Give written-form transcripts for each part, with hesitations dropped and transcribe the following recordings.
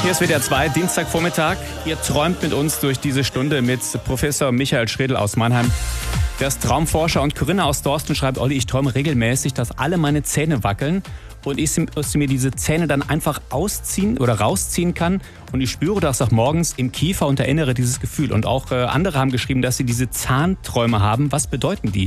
Hier ist WDR 2, Dienstagvormittag. Ihr träumt mit uns durch diese Stunde mit Professor Michael Schredl aus Mannheim. Der ist Traumforscher, und Corinna aus Dorsten schreibt: Olli, ich träume regelmäßig, dass alle meine Zähne wackeln und ich mir diese Zähne dann einfach ausziehen oder rausziehen kann. Und ich spüre das auch morgens im Kiefer und erinnere dieses Gefühl. Und auch andere haben geschrieben, dass sie diese Zahnträume haben. Was bedeuten die?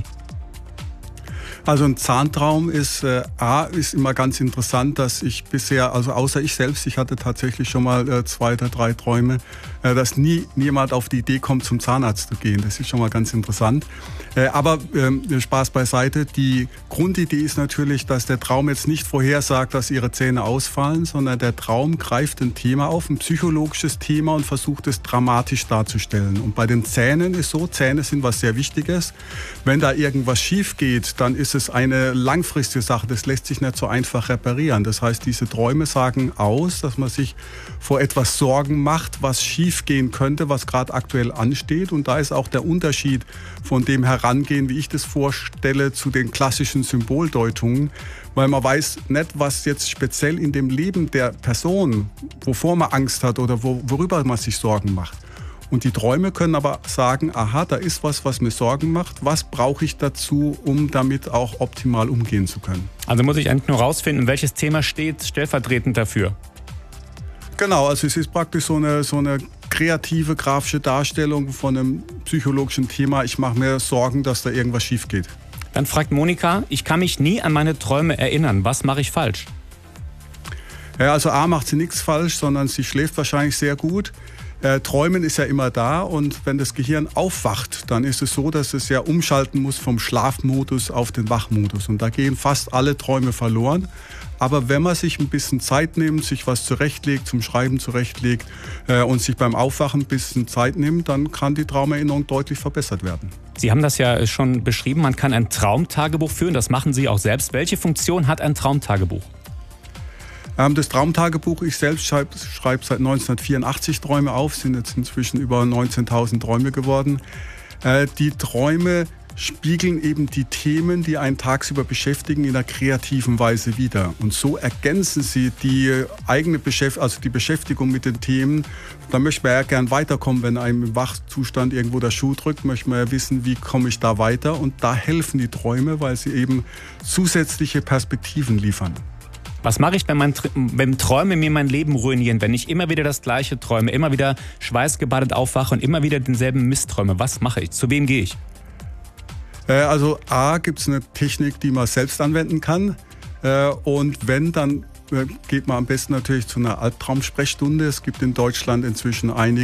Also ein Zahntraum ist immer ganz interessant, dass ich bisher, also außer ich selbst, ich hatte tatsächlich schon mal 2 oder 3 Träume, dass niemand auf die Idee kommt, zum Zahnarzt zu gehen. Das ist schon mal ganz interessant. Aber Spaß beiseite. Die Grundidee ist natürlich, dass der Traum jetzt nicht vorhersagt, dass Ihre Zähne ausfallen, sondern der Traum greift ein Thema auf, ein psychologisches Thema, und versucht es dramatisch darzustellen. Und bei den Zähnen ist so, Zähne sind was sehr Wichtiges. Wenn da irgendwas schief geht, dann ist es eine langfristige Sache. Das lässt sich nicht so einfach reparieren. Das heißt, diese Träume sagen aus, dass man sich vor etwas Sorgen macht, was schief gehen könnte, was gerade aktuell ansteht. Und da ist auch der Unterschied von dem Herangehen, wie ich das vorstelle, zu den klassischen Symboldeutungen, weil man weiß nicht, was jetzt speziell in dem Leben der Person, wovor man Angst hat oder worüber man sich Sorgen macht. Und die Träume können aber sagen, aha, da ist was mir Sorgen macht. Was brauche ich dazu, um damit auch optimal umgehen zu können? Also muss ich eigentlich nur rausfinden, welches Thema steht stellvertretend dafür? Genau, also es ist praktisch so eine kreative, grafische Darstellung von einem psychologischen Thema. Ich mache mir Sorgen, dass da irgendwas schief geht. Dann fragt Monika: Ich kann mich nie an meine Träume erinnern. Was mache ich falsch? Ja, also A, macht sie nichts falsch, sondern sie schläft wahrscheinlich sehr gut. Träumen ist ja immer da, und wenn das Gehirn aufwacht, dann ist es so, dass es ja umschalten muss vom Schlafmodus auf den Wachmodus. Und da gehen fast alle Träume verloren. Aber wenn man sich ein bisschen Zeit nimmt, sich was zurechtlegt, zum Schreiben zurechtlegt und sich beim Aufwachen ein bisschen Zeit nimmt, dann kann die Traumerinnerung deutlich verbessert werden. Sie haben das ja schon beschrieben, man kann ein Traumtagebuch führen, das machen Sie auch selbst. Welche Funktion hat ein Traumtagebuch? Das Traumtagebuch, ich selbst schreibe seit 1984 Träume auf, sind jetzt inzwischen über 19.000 Träume geworden. Die Träume spiegeln eben die Themen, die einen tagsüber beschäftigen, in einer kreativen Weise wider. Und so ergänzen sie die eigene die Beschäftigung mit den Themen. Da möchte man ja gern weiterkommen, wenn einem im Wachzustand irgendwo der Schuh drückt, möchte man ja wissen, wie komme ich da weiter. Und da helfen die Träume, weil sie eben zusätzliche Perspektiven liefern. Was mache ich, wenn Träume mir mein Leben ruinieren, wenn ich immer wieder das Gleiche träume, immer wieder schweißgebadet aufwache und immer wieder denselben Mist träume? Was mache ich? Zu wem gehe ich? Also A, gibt es eine Technik, die man selbst anwenden kann. Und wenn, dann geht man am besten natürlich zu einer Albtraumsprechstunde. Es gibt in Deutschland inzwischen einige